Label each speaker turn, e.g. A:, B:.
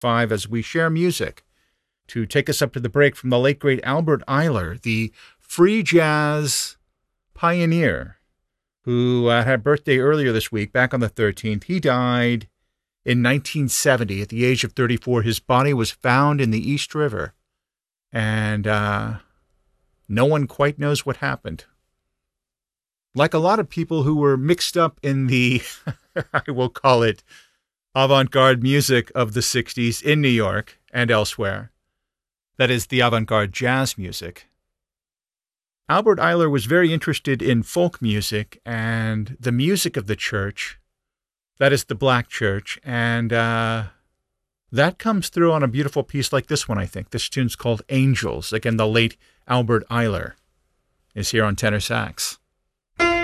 A: 5 as we share music. To take us up to the break from the late, great Albert Ayler, the free jazz pioneer who had a birthday earlier this week, back on the 13th. He died in 1970 at the age of 34. His body was found in the East River, and no one quite knows what happened. Like a lot of people who were mixed up in the, I will call it, avant-garde music of the 60s in New York and elsewhere, that is, the avant-garde jazz music, Albert Ayler was very interested in folk music and the music of the church, that is, the black church, and that comes through on a beautiful piece like this one, I think. This tune's called Angels. Again, the late Albert Ayler is here on tenor sax.